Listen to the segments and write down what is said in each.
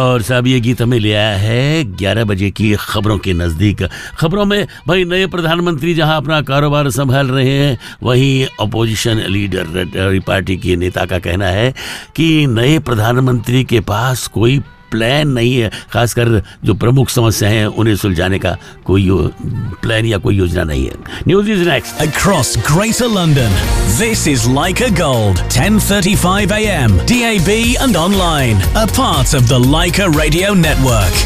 और साहब ये गीत हमें ले आया है 11 बजे की खबरों के नज़दीक। खबरों में भाई नए प्रधानमंत्री जहां अपना कारोबार संभाल रहे हैं, वहीं अपोजिशन लीडर पार्टी के नेता का कहना है कि नए प्रधानमंत्री के पास कोई प्लान नहीं है, खासकर जो प्रमुख समस्याएं हैं उन्हें सुलझाने का कोई प्लान या कोई योजना नहीं है। News is next. Across Greater London, this is Leica Gold, 10:35 a.m. DAB and online, a part of the Leica Radio Network.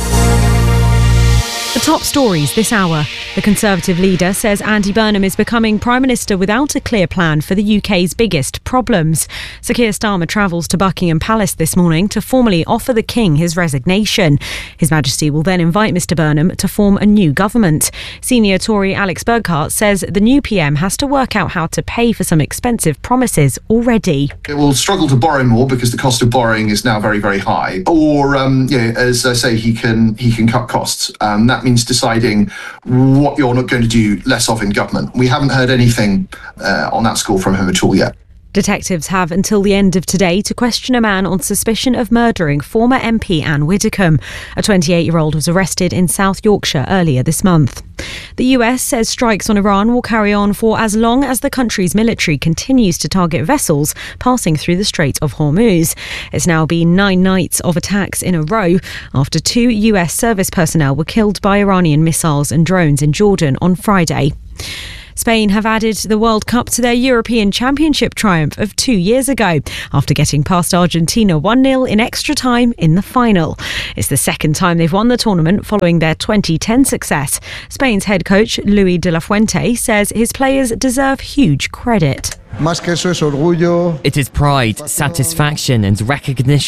The top stories this hour. The Conservative leader says Andy Burnham is becoming Prime Minister without a clear plan for the UK's biggest problems. Sir Keir Starmer travels to Buckingham Palace this morning to formally offer the King his resignation. His Majesty will then invite Mr Burnham to form a new government. Senior Tory Alex Burghardt says the new PM has to work out how to pay for some expensive promises already. It will struggle to borrow more because the cost of borrowing is now very, very high. Or, as I say, he can cut costs. That means deciding what you're not going to do less of in government. We haven't heard anything on that score from him at all yet. Detectives have until the end of today to question a man on suspicion of murdering former MP Anne Widdecombe. A 28-year-old was arrested in South Yorkshire earlier this month. The US says strikes on Iran will carry on for as long as the country's military continues to target vessels passing through the Strait of Hormuz. It's now been 9 nights of attacks in a row after 2 US service personnel were killed by Iranian missiles and drones in Jordan on Friday. Spain have added the World Cup to their European Championship triumph of 2 years ago after getting past Argentina 1-0 in extra time in the final. It's the second time they've won the tournament following their 2010 success. Spain's head coach Luis de la Fuente says his players deserve huge credit. Más que eso es orgullo. It is pride, satisfaction and recognition